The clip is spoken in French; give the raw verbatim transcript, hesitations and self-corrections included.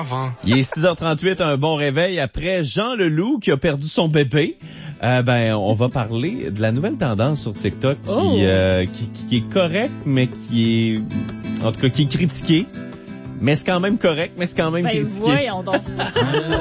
avant. Il est six heures trente-huit, un bon réveil. Après Jean Leloup qui a perdu son bébé, euh, ben on va parler de la nouvelle tendance sur TikTok qui, Oh. euh, qui, qui est correcte, mais qui est, en tout cas, qui est critiquée. Mais c'est quand même correct, mais c'est quand même Ben critiqué. voyons donc.